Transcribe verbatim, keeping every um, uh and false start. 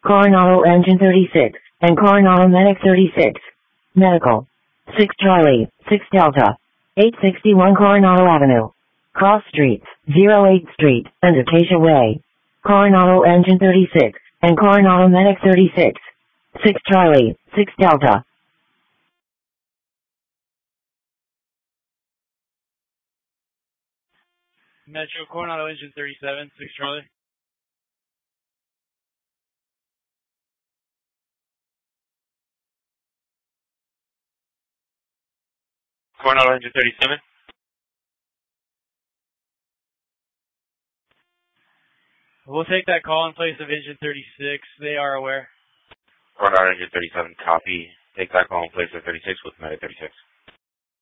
Coronado Engine thirty-six, and Coronado Medic thirty-six. Medical. six Charlie, six Delta. eight sixty-one Coronado Avenue. Cross Streets, zero eight Street, and Acacia Way. Coronado Engine thirty-six, and Coronado Medic thirty-six. six Charlie, six Delta. Metro Coronado Engine thirty-seven, six Charlie. Coronado Engine thirty-seven. We'll take that call in place of Engine thirty-six. They are aware. Coronado Engine thirty-seven, copy. Take that call in place of thirty-six with Medic thirty-six.